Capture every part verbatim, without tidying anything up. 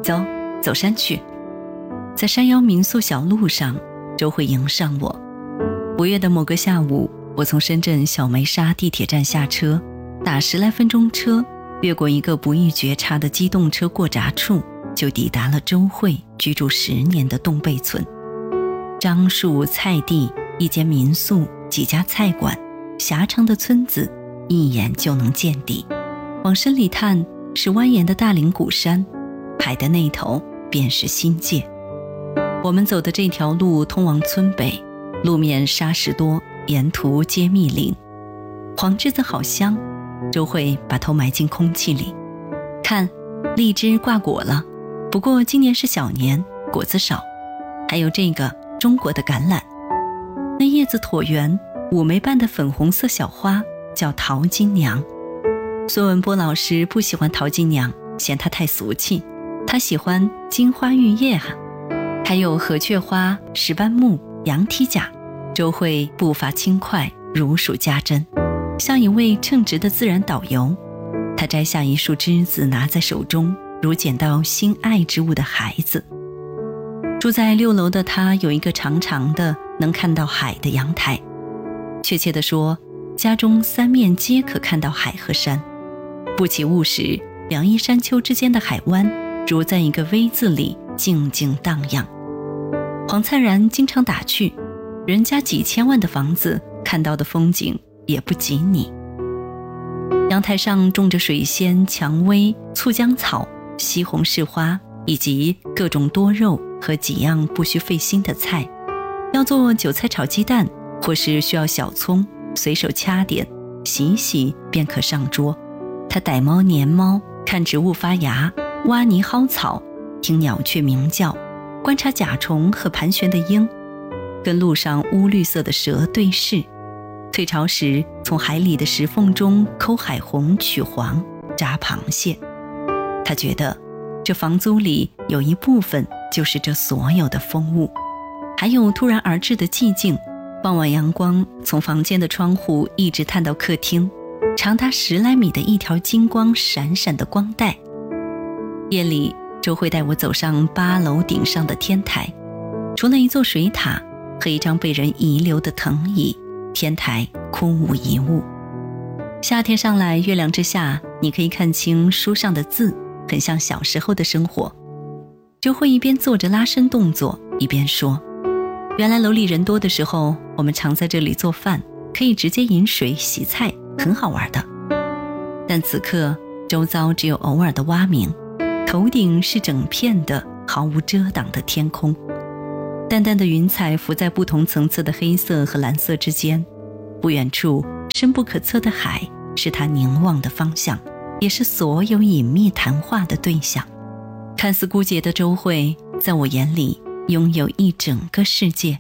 走，走山去。在山腰民宿小路上，周慧迎上我。五月的某个下午，我从深圳小梅沙地铁站下车，打十来分钟车，越过一个不易觉察的机动车过闸处，就抵达了周慧居住十年的洞背村。樟树、菜地，一间民宿，几家菜馆，狭长的村子，一眼就能见底。往深里探，是蜿蜒的大岭古山，海的那头便是新界。我们走的这条路通往村北，路面沙石多，沿途皆密林。黄栀子好香，周慧把头埋进空气里。看，荔枝挂果了，不过今年是小年，果子少。还有这个中国的橄榄，那叶子椭圆，五枚瓣的粉红色小花叫桃金娘。孙文波老师不喜欢桃金娘，嫌她太俗气，他喜欢金花玉叶啊。还有河雀花、石斑木、羊蹄甲。周慧步伐轻快，如数家珍，像一位称职的自然导游。他摘下一束栀子拿在手中，如捡到心爱之物的孩子。住在六楼的他有一个长长的能看到海的阳台，确切地说，家中三面皆可看到海和山。不起雾时，两翼山丘之间的海湾如在一个 V 字里静静荡漾。黄灿然经常打趣，人家几千万的房子看到的风景也不及你。阳台上种着水仙、蔷薇、醋浆草、西红柿花，以及各种多肉和几样不需费心的菜。要做韭菜炒鸡蛋，或是需要小葱，随手掐点，洗洗便可上桌。他逮猫撵猫，看植物发芽，挖泥薅草，听鸟雀鸣叫，观察甲虫和盘旋的鹰，跟路上乌绿色的蛇对视。退潮时，从海里的石缝中抠海虹取黄，炸螃蟹。他觉得这房租里有一部分就是这所有的风物，还有突然而至的寂静。傍晚阳光从房间的窗户一直探到客厅，长达十来米的一条金光闪闪的光带。夜里，周慧带我走上八楼顶上的天台，除了一座水塔和一张被人遗留的藤椅，天台空无一物。夏天上来，月亮之下，你可以看清书上的字，很像小时候的生活。周慧一边做着拉伸动作，一边说，原来楼里人多的时候，我们常在这里做饭，可以直接饮水洗菜，很好玩的。但此刻周遭只有偶尔的蛙鸣，头顶是整片的毫无遮挡的天空，淡淡的云彩浮在不同层次的黑色和蓝色之间。不远处深不可测的海是他凝望的方向，也是所有隐秘谈话的对象。看似孤寂的周慧，在我眼里拥有一整个世界。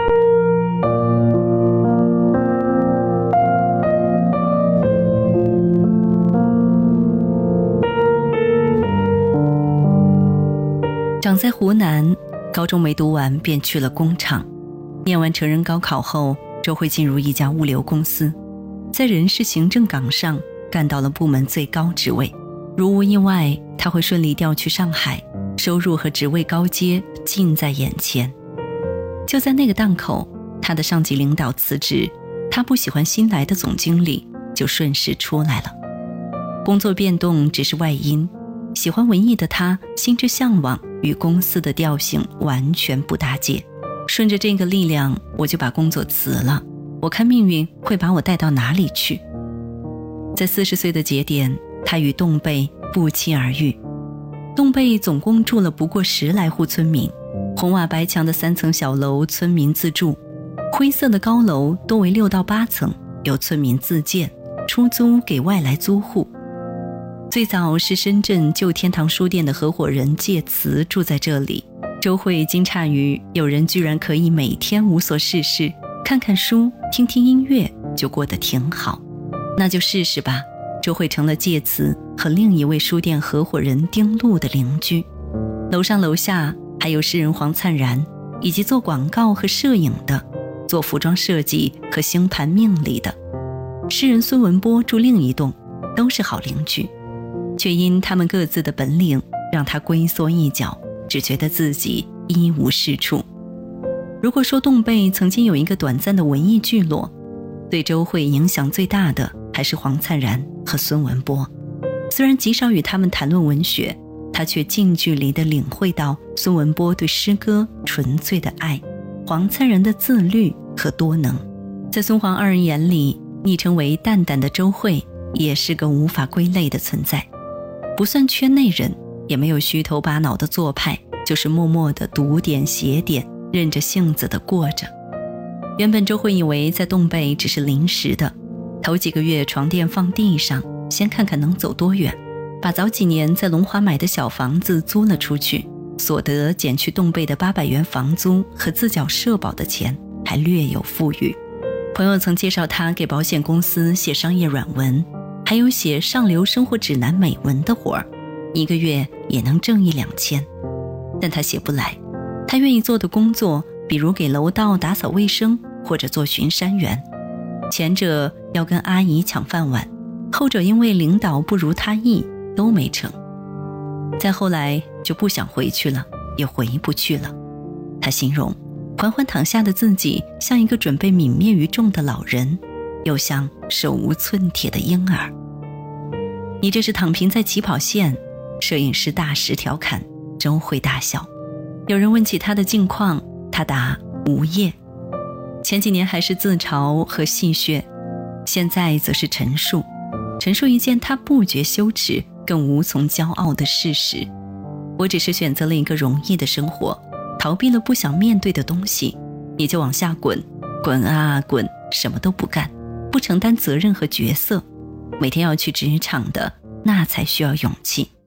长在湖南，高中没读完便去了工厂。念完成人高考后，周慧进入一家物流公司，在人事行政岗上干到了部门最高职位。如无意外，他会顺利调去上海，收入和职位高阶近在眼前。就在那个档口，他的上级领导辞职，他不喜欢新来的总经理，就顺势出来了。工作变动只是外因，喜欢文艺的他心之向往与公司的调性完全不搭界。顺着这个力量，我就把工作辞了。我看命运会把我带到哪里去。在四十岁的节点，他与洞贝不期而遇。洞贝总共住了不过十来户村民，红瓦白墙的三层小楼，村民自住；灰色的高楼多为六到八层，由村民自建，出租给外来租户。最早是深圳旧天堂书店的合伙人介慈住在这里。周慧惊诧于有人居然可以每天无所事事，看看书，听听音乐，就过得挺好。那就试试吧。周慧成了介慈和另一位书店合伙人丁路的邻居。楼上楼下还有诗人黄灿然，以及做广告和摄影的，做服装设计和星盘命理的。诗人孙文波住另一栋，都是好邻居。却因他们各自的本领， 让他龟缩一角，只觉得自己一无是处。如果说洞贝曾经有一个短暂的文艺聚落，对周慧影响最大的还是黄灿然和孙文波。虽然极少与他们谈论文学，他却近距离地领会到孙文波对诗歌纯粹的爱，黄灿然的自律和多能。在孙黄二人眼里，昵称为蛋蛋的周慧也是个无法归类的存在，不算圈内人，也没有虚头巴脑的做派，就是默默地读点写点，任着性子地过着。原本周慧以为在洞贝只是临时的，头几个月床垫放地上，先看看能走多远，把早几年在龙华买的小房子租了出去，所得减去洞贝的八百元房租和自缴社保的钱，还略有富裕。朋友曾介绍他给保险公司写商业软文，还有写上流生活指南美文的活儿，一个月也能挣一两千。但他写不来，他愿意做的工作，比如给楼道打扫卫生，或者做巡山员。前者要跟阿姨抢饭碗，后者因为领导不如他意，都没成。再后来就不想回去了，也回不去了。他形容缓缓躺下的自己像一个准备泯灭于众的老人，又像手无寸铁的婴儿。你这是躺平在起跑线，摄影师大石调侃，周慧大笑。有人问起他的近况，他答无业。前几年还是自嘲和戏谑，现在则是陈述陈述一件他不觉羞耻更无从骄傲的事实。我只是选择了一个容易的生活，逃避了不想面对的东西，你就往下滚，滚啊滚，什么都不干，不承担责任和角色。每天要去职场的，那才需要勇气。